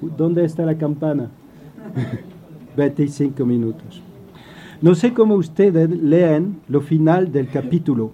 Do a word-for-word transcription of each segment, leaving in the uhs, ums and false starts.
¿Dónde está la campana? veinticinco minutos. No sé cómo ustedes leen lo final del capítulo.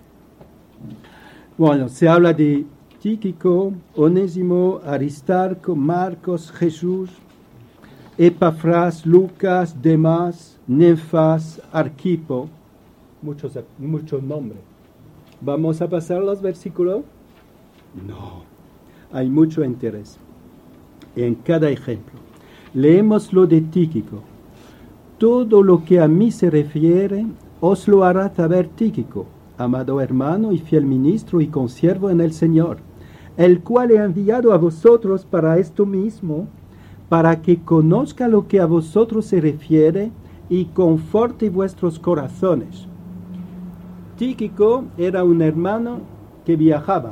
Bueno, se habla de Tíquico, Onésimo, Aristarco, Marcos, Jesús, Epafras, Lucas, Demas, Nefas, Arquipo. Muchos, muchos nombres. ¿Vamos a pasar los versículos? No. Hay mucho interés en cada ejemplo. Leemos lo de Tíquico. Todo lo que a mí se refiere, os lo hará saber Tíquico, amado hermano y fiel ministro y consiervo en el Señor, el cual he enviado a vosotros para esto mismo, para que conozca lo que a vosotros se refiere y conforte vuestros corazones. Tíquico era un hermano que viajaba.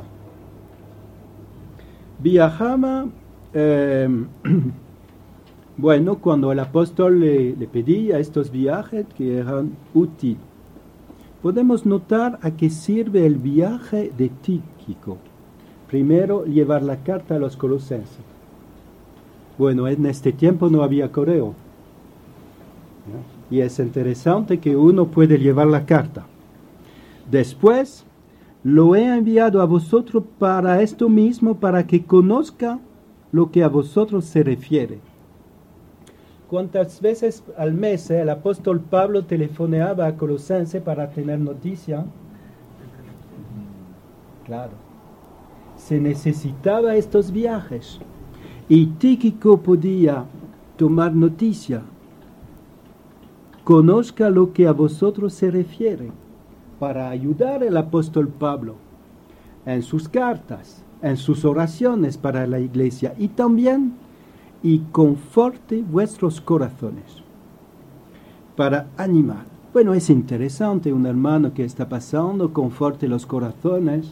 Viajaba, eh, bueno, cuando el apóstol le, le pedía estos viajes que eran útiles. Podemos notar a qué sirve el viaje de Tíquico. Primero, llevar la carta a los colosenses. Bueno, en este tiempo no había correo, ¿no? Y es interesante que uno puede llevar la carta. Después, lo he enviado a vosotros para esto mismo, para que conozca lo que a vosotros se refiere. ¿Cuántas veces al mes eh, el apóstol Pablo telefoneaba a Colosense para tener noticia? Claro. Se necesitaba estos viajes. Y Tíquico podía tomar noticia. Conozca lo que a vosotros se refiere, para ayudar al apóstol Pablo en sus cartas, en sus oraciones para la iglesia, y también y conforte vuestros corazones, para animar. Bueno, es interesante, un hermano que está pasando, conforte los corazones.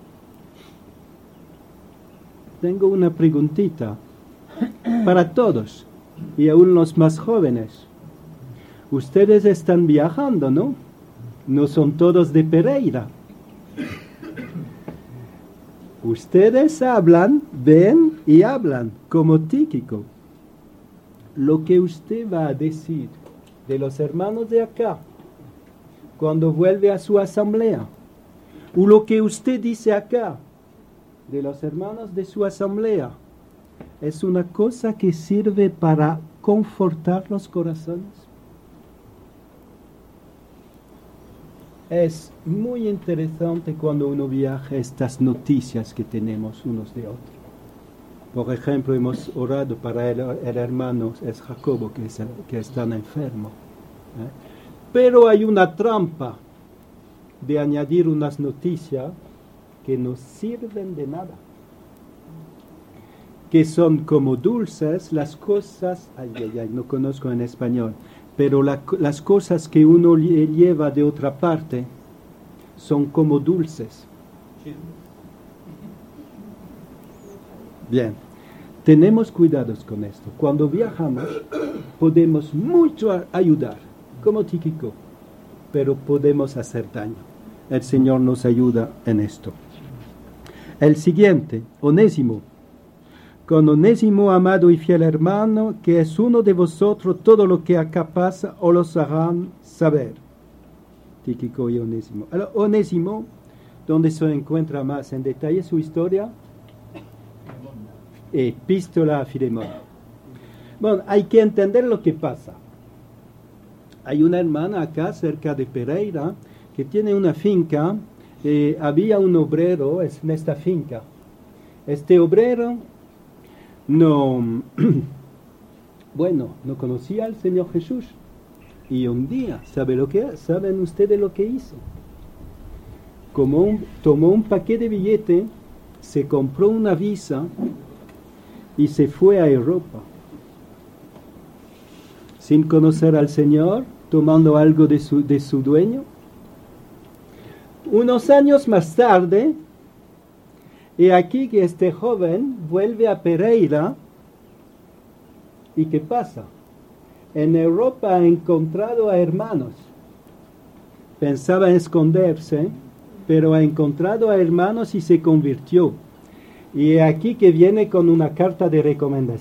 Tengo una preguntita para todos, y aún los más jóvenes. Ustedes están viajando, ¿no? No son todos de Pereira. Ustedes hablan, ven y hablan como Tíquico. Lo que usted va a decir de los hermanos de acá, cuando vuelve a su asamblea, o lo que usted dice acá de los hermanos de su asamblea, es una cosa que sirve para confortar los corazones. Es muy interesante cuando uno viaja estas noticias que tenemos unos de otros. Por ejemplo, hemos orado para el, el hermano, es Jacobo, que, es el, que está enfermo. ¿eh? Pero hay una trampa de añadir unas noticias que no sirven de nada. Que son como dulces las cosas, ay, ay, ay, no conozco en español, pero la, las cosas que uno lleva de otra parte son como dulces. Bien, tenemos cuidados con esto. Cuando viajamos podemos mucho ayudar, como Tíquico, pero podemos hacer daño. El Señor nos ayuda en esto. El siguiente, Onésimo. Con Onésimo, amado y fiel hermano, que es uno de vosotros, todo lo que acá pasa os los harán saber. Tíquico y Onésimo. Ahora, Onésimo, ¿dónde se encuentra más en detalle su historia? Epístola a Filemón. Bueno, hay que entender lo que pasa. Hay una hermana acá cerca de Pereira que tiene una finca. Eh, había un obrero en esta finca. Este obrero no, bueno, no conocía al Señor Jesús. Y un día, ¿sabe lo que, ¿saben ustedes lo que hizo? Como un, tomó un paquete de billetes, se compró una visa y se fue a Europa. Sin conocer al Señor, tomando algo de su, de su dueño. Unos años más tarde, y aquí que este joven vuelve a Pereira, ¿y qué pasa? En Europa ha encontrado a hermanos. Pensaba esconderse, pero ha encontrado a hermanos y se convirtió. Y aquí que viene con una carta de recomendación.